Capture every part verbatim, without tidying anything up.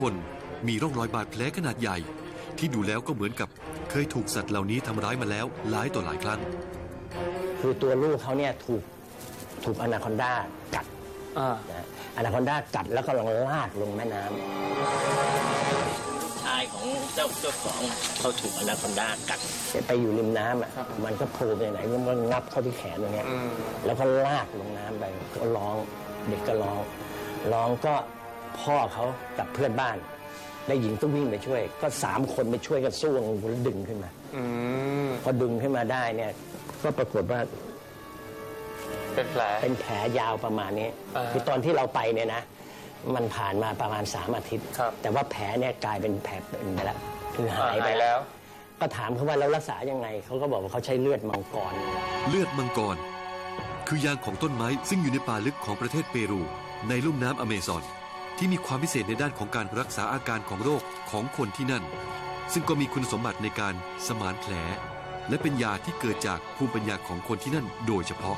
คนมีร่องรอยบาดแผลขนาดใหญ่ที่ดูแล้วก็เหมือนกับเคยถูกสัตว์เหล่านี้ทำร้ายมาแล้วหลายต่อหลายครั้งคือตัวลูกเขาเนี่ยถูกถูกอนาคอนดากัดอนาคอนดากัดแล้วก็ลงลากลงแม่น้ำชายของเจ้าเจ้าของเขาถูกอนาคอนดากัดไปอยู่ริมน้ำอ่ะมันก็โผล่ไปไหนมันงับเข้าที่แขนอย่างเงี้ยแล้วก็ลากลงน้ำไปก็ร้องเด็กก็ร้องร้องก็พ่อเขากับเพื่อนบ้านได้หญิงต้องวิ่งไปช่วยก็สามคนไปช่วยกันสู้แล้วดึงขึ้นมาพอดึงขึ้นมาได้เนี่ยก็ปรากฏว่าเป็นแผลเป็นแผลยาวประมาณนี้คือตอนที่เราไปเนี่ยนะมันผ่านมาประมาณสามอาทิตย์แต่ว่าแผลเนี่ยกลายเป็นแผลเป็นไปแล้วคือหายไปแล้วก็ถามเขาว่าแล้วรักษายังไงเขาก็บอกว่าเขาใช้เลือดมังกรเลือดมังกรคือยางของต้นไม้ซึ่งอยู่ในป่าลึกของประเทศเปรูในลุ่มน้ำอเมซอนที่มีความพิเศษในด้านของการรักษาอาการของโรคของคนที่นั่นซึ่งก็มีคุณสมบัติในการสมานแผลและเป็นยาที่เกิดจากภูมิปัญญาของคนที่นั่นโดยเฉพาะ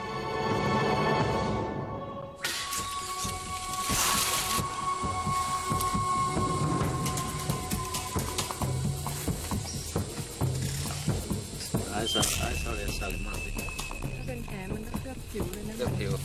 ถ้าเป็นแผลมันก็เคลือบผิวเลยนะเคลือบผิว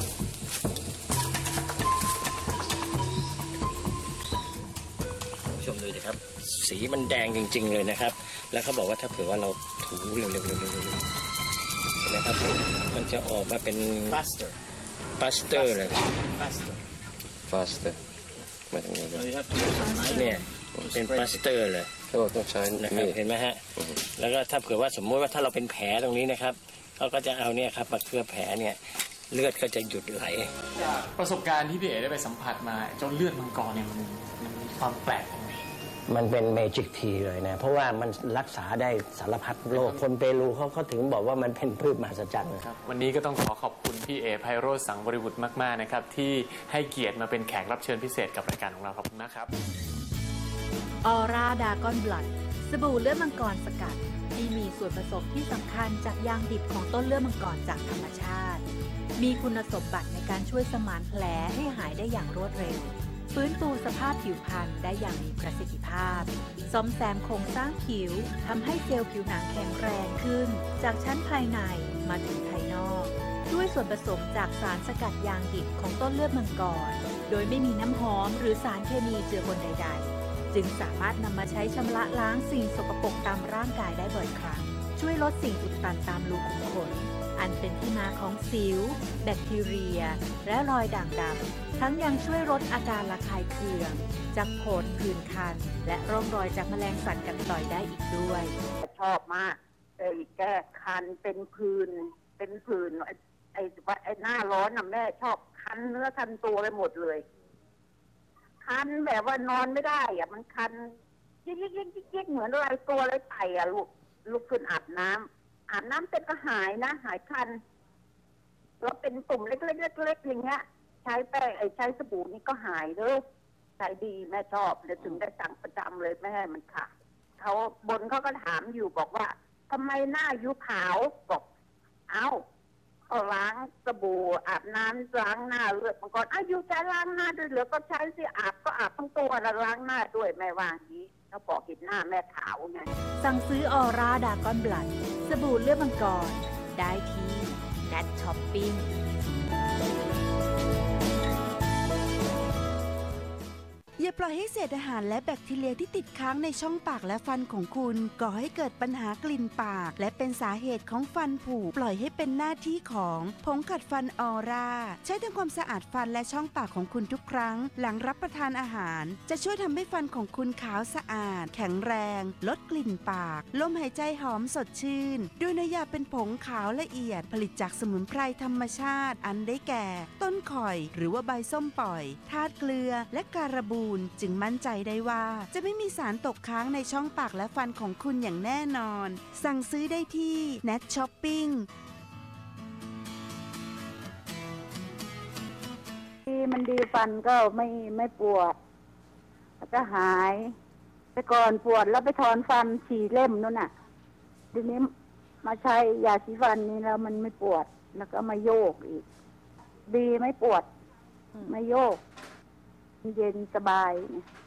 ชมดูสิครับสีมันแดงจริงๆเลยนะครับแล้วเขาบอกว่าถ้าเผื่อว่าเราถูเร็วๆๆๆนะครับมันจะออกมาเป็น faster faster เลย faster faster มาตรงนี้เลยเนี่ยเป็น faster เลยเขาบอกต้องใช้นะครับเห็นไหมฮะแล้วก็ถ้าเผื่อว่าสมมติว่าถ้าเราเป็นแผลตรงนี้นะครับเขาก็จะเอาเนี่ยครับมาเคลือบแผลเนี่ยเลือดก็จะหยุดไหลประสบการณ์ที่พี่เอ๋ได้ไปสัมผัสมาจนเลือดมังกรเนี่ยมันมันมีความแปลกยังไงมันเป็นเมจิกทีเลยนะเพราะว่ามันรักษาได้สารพัดโรคคนเปรูเขาเขาถึงบอกว่ามันเป็นพืชมหัศจรรย์ครับวันนี้ก็ต้องขอขอบคุณพี่เอ๋ไพโรจน์สังบริบุตรมากๆนะครับที่ให้เกียรติมาเป็นแขกรับเชิญพิเศษกับรายการของเราขอบคุณมากครับออร่าดากอนบลัดสบู่เลือดมังกรสกัดที่มีส่วนผสมที่สำคัญจากยางดิบของต้นเลือดมังกรจากธรรมชาติมีคุณสมบัติในการช่วยสมานแผลให้หายได้อย่างรวดเร็วฟื้นฟูสภาพผิวพรรณได้อย่างมีประสิทธิภาพซ่อมแซมโครงสร้างผิวทำให้เซลล์ผิวหนังแข็งแรงขึ้นจากชั้นภายในมาถึงภายนอกด้วยส่วนผสมจากสารสกัดยางดิบของต้นเลือดมังกรโดยไม่มีน้ำหอมหรือสารเคมีเจือปนใดๆจึงสามารถนำมาใช้ชำระล้างสิ่งสกปรกตามร่างกายได้บ่อยครั้งช่วยลดสิ่งอุดตันตามรูขุมขนอันเป็นที่มาของสิวแบคทีเรียและรอยด่างดำทั้งยังช่วยลดอาการระคายเคืองจากผดผื่นคันและร่องรอยจากแมลงสัตว์กัดต่อยได้อีกด้วยชอบมากไอ้แก้คันเป็นผื่นเป็นผื่นไอ้ไอ้ไอ้หน้าร้อนน่ะแม่ชอบคันเนื้อคันตัวไปหมดเลยคันแบบว่านอนไม่ได้อะมันคันยิกยิกยิกยิกยิกเหมือนอะไรตัวอะไรไตอะลูกลุกขึ้นอาบน้ำอาบน้ำเสร็จก็หายนะหายคันแล้วเป็นตุ่มเล็กๆเล็กๆอย่างเงี้ยใช้แป้งไอ้ใช้สบู่นี่ก็หายเลยใช้ดีแม่ชอบเลยถึงได้สั่งประจำเลยไม่ให้มันขาดเขาบนเขาก็ถามอยู่บอกว่าทำไมหน้ายุขาวบอกเอ้าก็ล้างสบู่อาบน้ำล้างหน้าเลือดมังกรอ้าวอยู่จะล้างหน้าด้วยเหรอก็ใช้สิอาบก็อาบทั้งตัวแล้วล้างหน้าด้วยแม่วางนี้เขาบอกเห็นหน้าแม่ขาวไงสั่งซื้อออร่าดากอนบลัดสบู่เลือดมังกรได้ที่แนทช้อปปิ้งอย่าปล่อยให้เศษอาหารและแบคทีเรียที่ติดค้างในช่องปากและฟันของคุณก่อให้เกิดปัญหากลิ่นปากและเป็นสาเหตุของฟันผุปล่อยให้เป็นหน้าที่ของผงขัดฟันออร่าใช้ทำความสะอาดฟันและช่องปากของคุณทุกครั้งหลังรับประทานอาหารจะช่วยทำให้ฟันของคุณขาวสะอาดแข็งแรงลดกลิ่นปากลมหายใจหอมสดชื่นด้วยเนื้อยาเป็นผงขาวละเอียดผลิตจากสมุนไพรธรรมชาติอันได้แก่ต้นข่อยหรือว่าใบส้มปล่อยธาตุเกลือและการบูจึงมั่นใจได้ว่าจะไม่มีสารตกค้างในช่องปากและฟันของคุณอย่างแน่นอนสั่งซื้อได้ที่ แนท ช้อปปิ้งที่มันดีฟันก็ไม่ไม่ปวดแล้วก็หายแต่ก่อนปวดแล้วไปถอนฟันฉี่เล่มนู่นน่ะทีนี้มาใช้ยาสีฟันนี้แล้วมันไม่ปวดแล้วก็มาโยกอีกดีไม่ปวดไม่โยกเย็นสบาย